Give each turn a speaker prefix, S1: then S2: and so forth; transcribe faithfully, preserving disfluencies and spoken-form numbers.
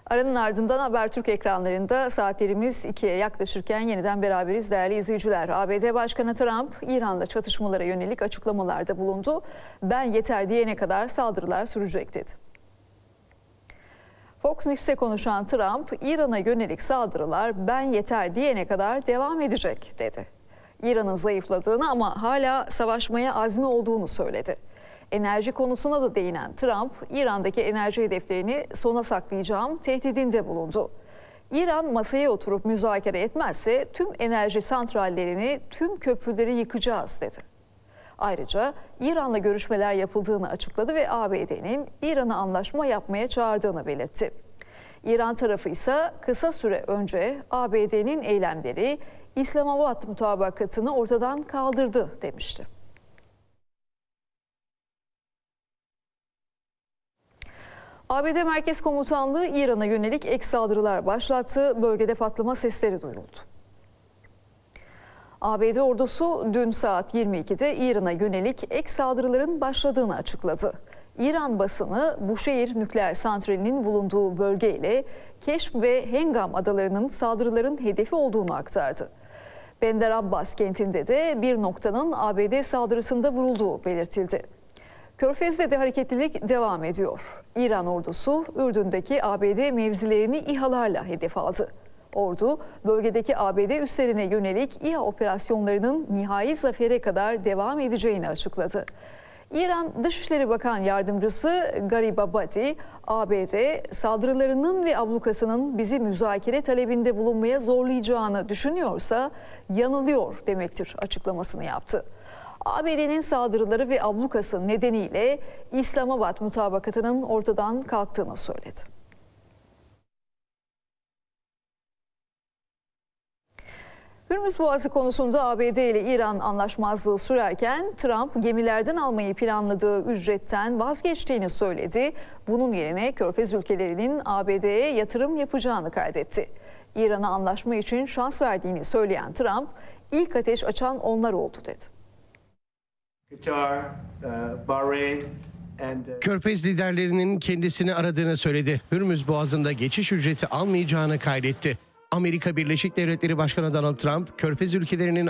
S1: Aranın ardından Habertürk ekranlarında saatlerimiz ikiye yaklaşırken yeniden beraberiz değerli izleyiciler. A B D Başkanı Trump, İran'la çatışmalara yönelik açıklamalarda bulundu. Ben yeter diyene kadar saldırılar sürecek dedi. Fox News'e konuşan Trump, İran'a yönelik saldırılar ben yeter diyene kadar devam edecek dedi. İran'ın zayıfladığını ama hala savaşmaya azmi olduğunu söyledi. Enerji konusuna da değinen Trump, İran'daki enerji hedeflerini sona saklayacağım tehdidinde bulundu. İran masaya oturup müzakere etmezse tüm enerji santrallerini, tüm köprüleri yıkacağız dedi. Ayrıca İran'la görüşmeler yapıldığını açıkladı ve A B D'nin İran'a anlaşma yapmaya çağırdığını belirtti. İran tarafı ise kısa süre önce A B D'nin eylemleri İslamabad mutabakatını ortadan kaldırdı demişti. A B D Merkez Komutanlığı İran'a yönelik ek saldırılar başlattı. Bölgede patlama sesleri duyuldu. A B D ordusu dün saat yirmi ikide İran'a yönelik ek saldırıların başladığını açıkladı. İran basını Buşehir nükleer santralinin bulunduğu bölgeyle Keşf ve Hengam adalarının saldırıların hedefi olduğunu aktardı. Bender Abbas kentinde de bir noktanın A B D saldırısında vurulduğu belirtildi. Körfez'de de hareketlilik devam ediyor. İran ordusu Ürdün'deki A B D mevzilerini İHA'larla hedef aldı. Ordu, bölgedeki A B D üslerine yönelik İHA operasyonlarının nihai zafere kadar devam edeceğini açıkladı. İran Dışişleri Bakan Yardımcısı Garibabadi, A B D saldırılarının ve ablukasının bizi müzakere talebinde bulunmaya zorlayacağını düşünüyorsa yanılıyor demektir açıklamasını yaptı. A B D'nin saldırıları ve ablukası nedeniyle İslamabad mutabakatının ortadan kalktığını söyledi. Hürmüz Boğazı konusunda A B D ile İran anlaşmazlığı sürerken Trump gemilerden almayı planladığı ücretten vazgeçtiğini söyledi. Bunun yerine Körfez ülkelerinin A B D'ye yatırım yapacağını kaydetti. İran'a anlaşma için şans verdiğini söyleyen Trump, ilk ateş açan onlar oldu dedi.
S2: Körfez liderlerinin kendisini aradığını söyledi. Hürmüz Boğazı'nda geçiş ücreti almayacağını kaydetti. Amerika Birleşik Devletleri Başkanı Donald Trump, Körfez ülkelerinin